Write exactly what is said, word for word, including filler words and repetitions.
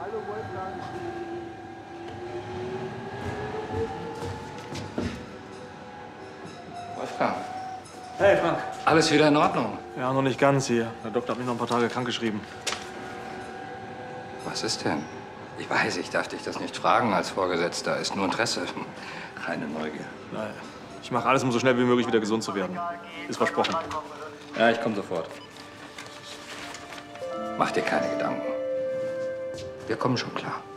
Hallo Wolfgang. Wolfgang. Hey, Frank. Alles wieder in Ordnung? Ja, noch nicht ganz hier. Der Doktor hat mich noch ein paar Tage krankgeschrieben. Was ist denn? Ich weiß, ich darf dich das nicht fragen als Vorgesetzter. Ist nur Interesse. Keine Neugier. Nein. Ich mache alles, um so schnell wie möglich wieder gesund zu werden. Ist versprochen. Ja, ich komme sofort. Mach dir keine Gedanken. Wir kommen schon klar.